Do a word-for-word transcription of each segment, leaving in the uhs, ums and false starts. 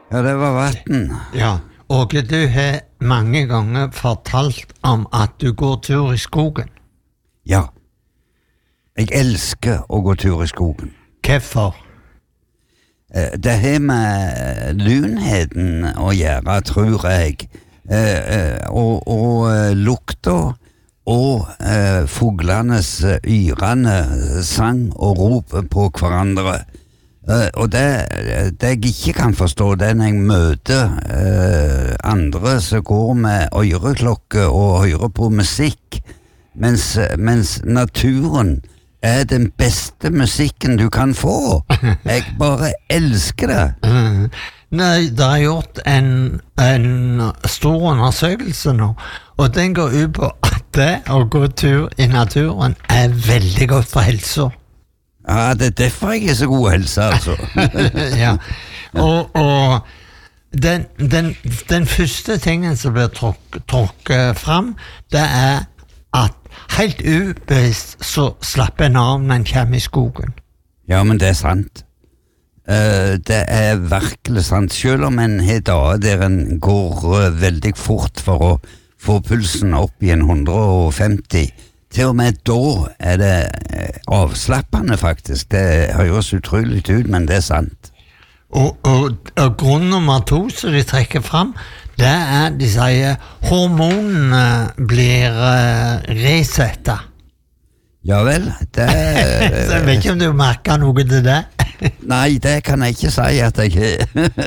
Ja, det var vatten. Ja, Åge, du har mange ganger fortalt om at du går tur i skogen. Ja. Jeg elsker å gå tur i skogen. Hvorfor? Eh, Det har med lunheten å gjøre, tror jeg. Eh, eh, og og eh, lukta og eh, fuglenes eh, yrende sang og rop på hverandre. Eh, og det, det jeg ikke kan forstå, det er når jeg møter eh, andre som går med øreklokke og hører på musikk, mens, mens naturen er den beste musikken du kan få. Jeg bare elsker det. Mm. Nei, det er gjort en, en stor undersøkelse nå, og den går ut på at det å gå tur i naturen er veldig godt for helsa. Ja, det er derfor jeg er så god helse, altså. Ja, og, og den, den, den første tingen som blir tråk- tråkket fram, det er at helt ubevisst så slapper en av når en kommer i skogen. Ja, men det er sant. Eh, det er virkelig sant. Selv om en har dager der en går eh, veldig fort for å få pulsen opp i en hundre og femti, til og med da er det eh, avslappende, faktisk. Det høres utrolig ut, men det er sant. Og, og, og grunn nummer to som de trekker fram, det er, de sier, hormonene blir uh, resettet. Ja vel, det Så jeg vet ikke om du merker noe til det. Nei, det kan jeg ikke si at jeg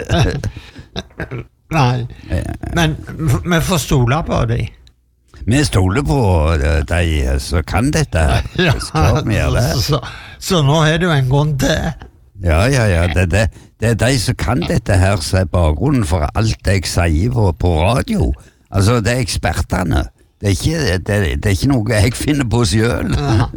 Nei, men vi får stole på dem. Vi stoler på eh, de som kan dette her. Ja, Skal vi gjøre det? så, så nå har du en grunn til. Ja, ja, ja, det, det, det er de som kan dette her som er bakgrunnen for alt jeg sier på, på radio. Altså, det er ekspertene. Det er ikke, det, det er ikke noe jeg finner på selv. Ja.